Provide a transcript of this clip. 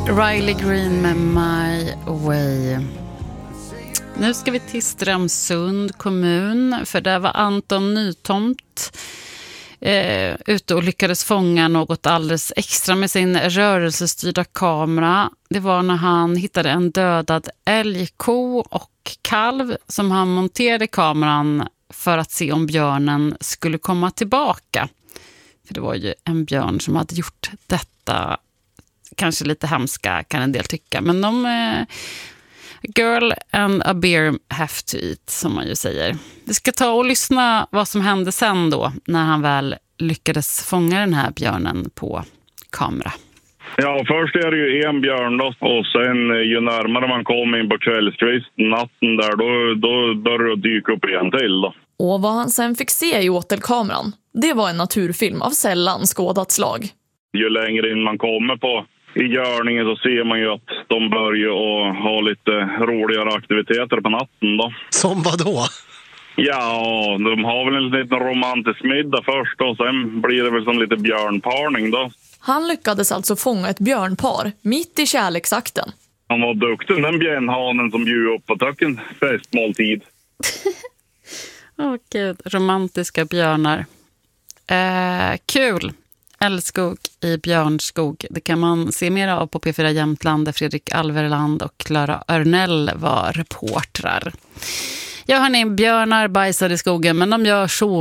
Riley Green med My Way. Nu ska vi till Strömsund kommun, för där var Anton Nytomt ute och lyckades fånga något alldeles extra med sin rörelsestyrda kamera. Det var när han hittade en dödad älgko och kalv som han monterade i kameran för att se om björnen skulle komma tillbaka. För det var ju en björn som hade gjort detta. Kanske lite hemska kan en del tycka. Men girl and a bear have to eat, som man ju säger. Vi ska ta och lyssna vad som hände sen då, när han väl lyckades fånga den här björnen på kamera. Ja, först är det ju en björn då, och sen ju närmare man kommer in på kvällskvisten, natten där, då börjar det dyka upp en till då. Och vad han sen fick se i åtelkameran, det var en naturfilm av sällan skådat slag. Ju längre in man kommer på i görningen så ser man ju att de börjar att ha lite roligare aktiviteter på natten då. Som vad då? Ja, de har väl en liten romantisk middag först och sen blir det väl som lite björnparning då. Han lyckades alltså fånga ett björnpar mitt i kärleksakten. Han var duktig, den björnhanen som bjöd upp och tog en festmåltid. Åh gud, romantiska björnar. Kul. Älskog i Björnskog. Det kan man se mer av på P4 Jämtland där Fredrik Alverland och Clara Örnell var reportrar. Jag hörni, björnar bajsar i skogen, men de gör så